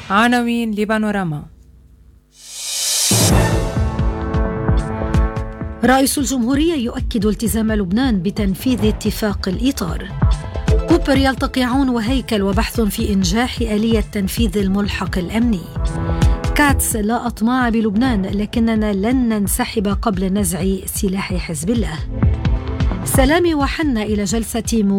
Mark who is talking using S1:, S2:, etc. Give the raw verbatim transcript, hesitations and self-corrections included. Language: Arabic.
S1: عناوين لبانوراما.
S2: رئيس الجمهورية يؤكد التزام لبنان بتنفيذ اتفاق الإطار. كوبر يلتقي عون وهيكل وبحث في إنجاح آلية تنفيذ الملحق الأمني. كاتس: لا أطماع بلبنان لكننا لن ننسحب قبل نزع سلاح حزب الله. سلامي وحنا إلى جلسة